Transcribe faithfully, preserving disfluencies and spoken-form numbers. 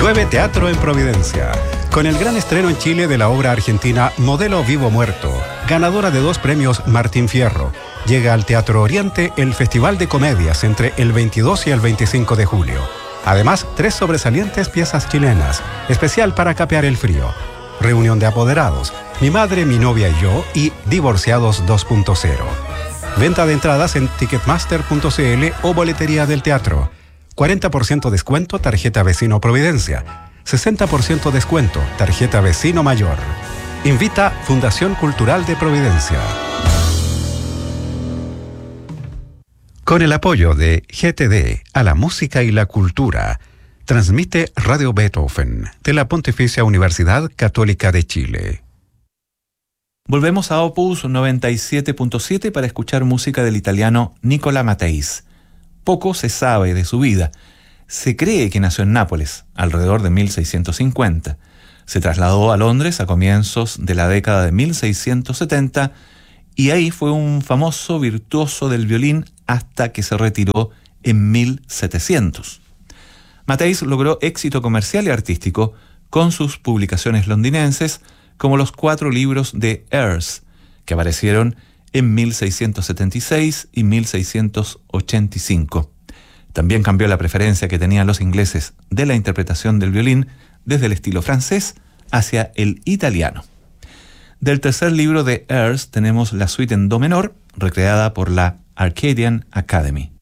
Llueve Teatro en Providencia, con el gran estreno en Chile de la obra argentina Modelo Vivo Muerto, ganadora de dos premios Martín Fierro. Llega al Teatro Oriente el Festival de Comedias entre el veintidós y el veinticinco de julio. Además, tres sobresalientes piezas chilenas, especial para capear el frío. Reunión de apoderados, Mi madre, mi novia y yo y Divorciados dos punto cero. Venta de entradas en ticketmaster punto cl o boletería del teatro. cuarenta por ciento descuento tarjeta Vecino Providencia. sesenta por ciento descuento tarjeta Vecino Mayor. Invita Fundación Cultural de Providencia. Con el apoyo de G T D a la música y la cultura, transmite Radio Beethoven de la Pontificia Universidad Católica de Chile. Volvemos a Opus noventa y siete punto siete para escuchar música del italiano Nicola Matteis. Poco se sabe de su vida. Se cree que nació en Nápoles, alrededor de mil seiscientos cincuenta. Se trasladó a Londres a comienzos de la década de mil seiscientos setenta y ahí fue un famoso virtuoso del violín hasta que se retiró en mil setecientos. Matteis logró éxito comercial y artístico con sus publicaciones londinenses, como los cuatro libros de Airs, que aparecieron en mil seiscientos setenta y seis y mil seiscientos ochenta y cinco. También cambió la preferencia que tenían los ingleses de la interpretación del violín desde el estilo francés hacia el italiano. Del tercer libro de Airs tenemos la suite en do menor, recreada por la Arcadian Academy.